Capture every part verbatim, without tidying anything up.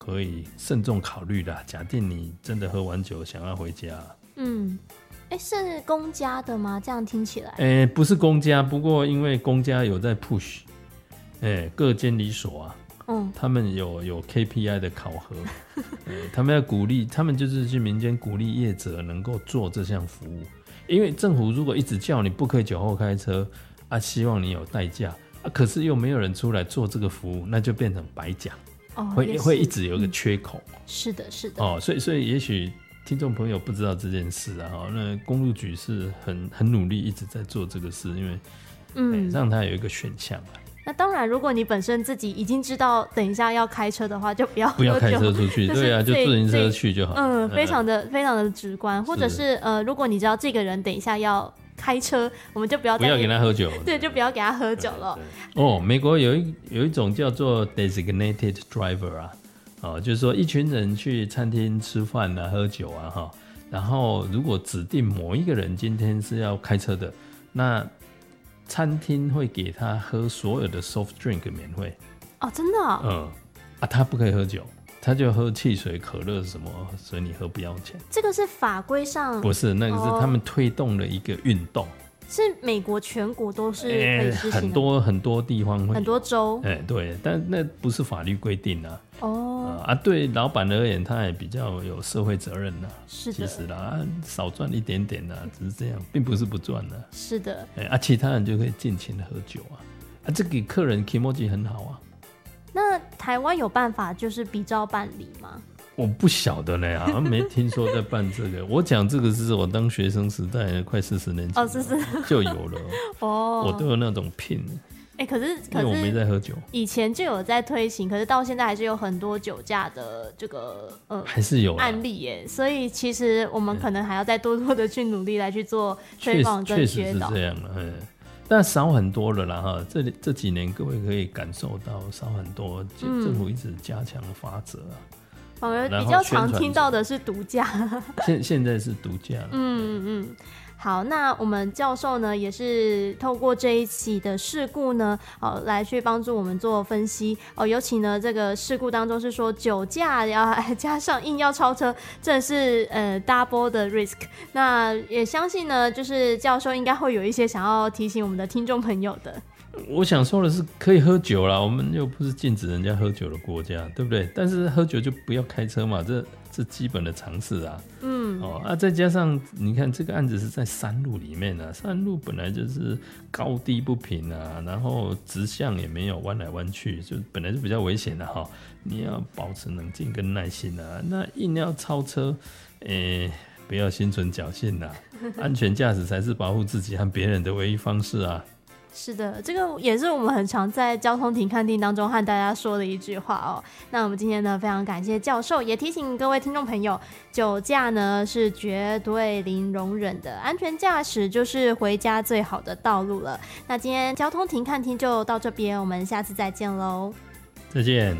可以慎重考虑啦。假定你真的喝完酒想要回家， 嗯，哎，是公家的吗？这样听起来， 哎，不是公家，不过因为公家有在 push， 哎，各监理所啊。嗯、他们有有 K P I 的考核、呃，他们要鼓励，他们就是去民间鼓励业者能够做这项服务，因为政府如果一直叫你不可以酒后开车啊，希望你有代驾啊，可是又没有人出来做这个服务，那就变成白讲、哦，会会一直有一个缺口。嗯、 是的，是的。 哦，所以所以也许听众朋友不知道这件事啊，那公路局是很很努力一直在做这个事，因为嗯、欸，让它有一个选项啊。 那当然，如果你本身自己已经知道等一下要开车的话，就不要不要开车出去，对啊，就自行车去就好。 嗯，非常的非常的直观，或者是呃，如果你知道这个人等一下要开车，我们就不要再不要给他喝酒， 对，就不要给他喝酒了。 哦，美国有一有一种叫做 designated driver 啊，哦，就是说一群人去餐厅吃饭啊、喝酒啊，哈，然后如果指定某一个人今天是要开车的，那餐厅会给他喝所有的 soft drink 免费哦，真的、哦？ 嗯啊，他不可以喝酒，他就喝汽水、可乐什么，随你喝，不要钱。 这个是法规上？ 不是，那个是他们推动的一个运动。哦， 是美国全国都是可以实行的、欸、 很多很多地方会， 很多州。 哎、欸，对，但那不是法律规定啊。 哦、 呃、啊，对老板而言，他也比较有社会责任呐、啊。 是的， 其实啦，啊、少赚一点点啦、啊，只是这样，并不是不赚的、啊。 是的， 哎、欸、啊，其他人就可以尽情的喝酒啊，啊，这给客人 kimoji 很好啊。 那台湾有办法就是比照办理吗？ 我不晓得呢，好像没听说在办这个。我讲这个是我当学生时代，快四十年前哦，是是就有了哦， 我都有那种聘。 哎、欸，可是可是因为我没在喝酒， 以前就有在推行，可是到现在还是有很多酒驾的这个呃还是有案例耶，所以其实我们可能还要再多多的去努力来去做推广跟宣导。 确实是这样了，嗯，但少很多了啦哈。这这几年各位可以感受到少很多，政府一直加强法则啊。 反而比较常听到的是毒驾， 现现在是毒驾。 嗯嗯嗯。好，那我们教授呢，也是透过这一起的事故呢，哦，来去帮助我们做分析哦。尤其呢，这个事故当中是说酒驾，然后加上硬要超车，真的是呃 double 的 risk。那也相信呢，就是教授应该会有一些想要提醒我们的听众朋友的。 我想说的是，可以喝酒啦，我们又不是禁止人家喝酒的国家，对不对？但是喝酒就不要开车嘛，这这基本的常识啊。嗯，哦啊，再加上你看这个案子是在山路里面啊，山路本来就是高低不平啊，然后直向也没有弯来弯去，就本来就比较危险的哈。你要保持冷静跟耐心啊，那硬要超车，诶、欸，不要心存侥幸啦，安全驾驶才是保护自己和别人的唯一方式啊。 是的，这个也是我们很常在交通停看厅当中和大家说的一句话哦。那我们今天呢，非常感谢教授，也提醒各位听众朋友，酒驾呢是绝对零容忍的，安全驾驶就是回家最好的道路了。那今天交通停看厅就到这边，我们下次再见喽， 再见。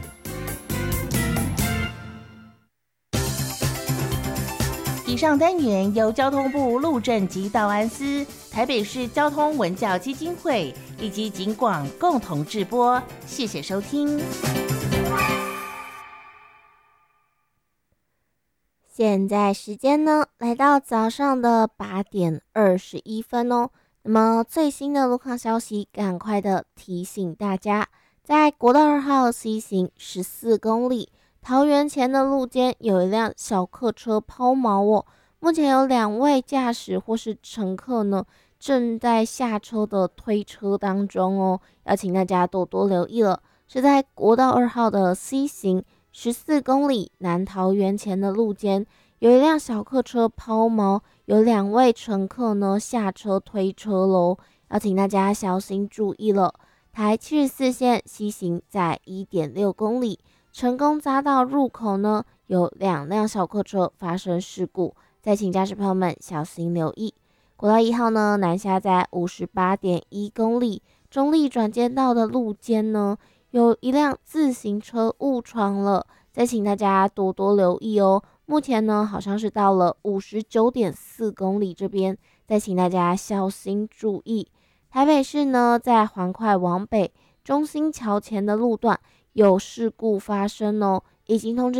以上单元由交通部路政及道安司、台北市交通文教基金会以及警广共同制播，谢谢收听。 现在时间呢，来到早上的八点二十一分哦。那么最新的路况消息，赶快的提醒大家，在国道二号 C 行十四公里。桃园前的路肩有一辆小客车抛锚哦，目前有两位驾驶或是乘客呢正在下车的推车当中哦，要请大家多多留意了。是在国道二号的 C 行十四公里南桃园前的路肩有一辆小客车抛锚，有两位乘客呢下车推车喽，要请大家小心注意了。台七十四线西行在 一点六公里。成功匝道入口呢，有两辆小客车发生事故，再请驾驶朋友们小心留意。国道一号呢，南下在 五十八点一公里，中立转接道的路肩呢，有一辆自行车误闯了，再请大家多多留意哦。目前呢，好像是到了 五十九点四公里这边，再请大家小心注意。台北市呢，在环快往北中心桥前的路段有事故发生哦， 已经通知